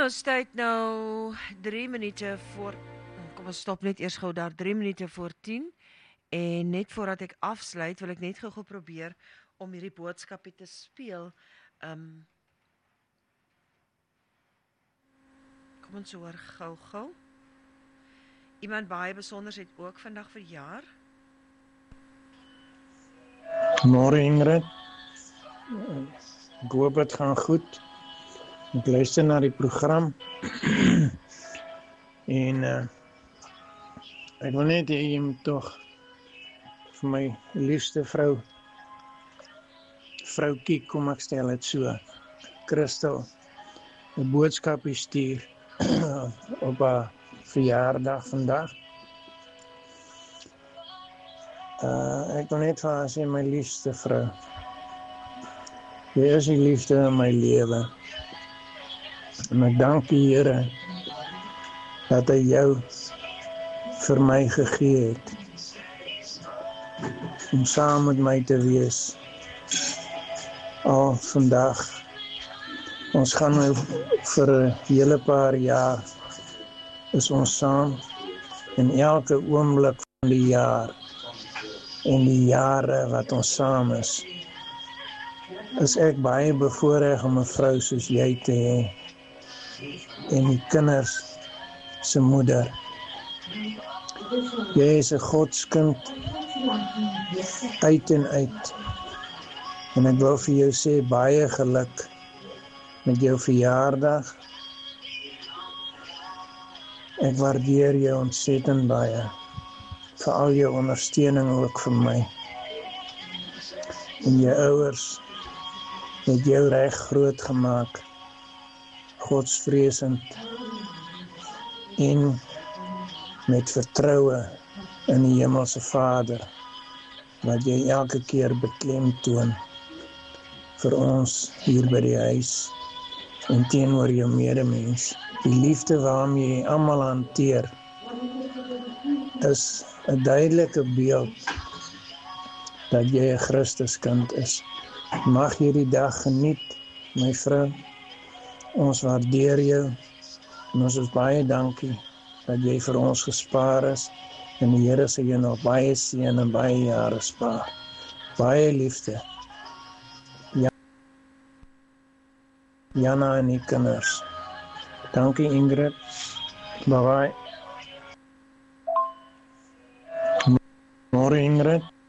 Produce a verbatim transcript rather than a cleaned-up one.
Ons tyd nou drie minute voor, kom ons stop net eers gou daar, drie minute voor tien, en net voordat ek afsluit, wil ek net gou probeer om hierdie boodskapie te speel. Um, kom ons hoor gou gou. Iemand baie besonders het ook vandag verjaar. Môre Ingrid, ek hoop het gaan goed. Ek luister na die program en uh, ek wil net hê jy moet tog vir my liefste vrou, vroukie, kom ek stel het so, Christel, 'n boodskapie stuur op haar verjaardag vandag. Uh, ek wil net vir haar sê, my liefste vrou, jy is die liefde in my lewe. En ek dank die Here dat hy jou vir my gegee het om saam met my te wees. Al vandag, ons gaan nou vir 'n hele paar jaar is ons saam en elke oomblik van die jaar en die jare wat ons saam is, is ek baie bevoorreg om 'n vrou soos jy te hê en die kinders se moeder. Jy is 'n Godskind uit en uit. En ek wil vir jou sê baie geluk met jou verjaardag. Ek waardeer jou ontsettend baie vir al jou ondersteuning ook vir my. En jou ouers het jou reg groot gemaak, godsvreesend en met vertroue in die Hemelse Vader, wat jy elke keer beklemtoon vir ons hier by die huis en teenoor jou medemens. Die liefde waarmee jy almal hanteer is 'n duidelike beeld dat jy 'n Christuskind is. Mag jy die dag geniet, my vrou. Ons waardeer jou en ons is baie dankie dat jy vir ons gespaar is en die Here sal jou nog baie seën en baie jare spaar. Baie liefde. Jana en die kinders. Dankie Ingrid. Bye bye. Môre Ingrid.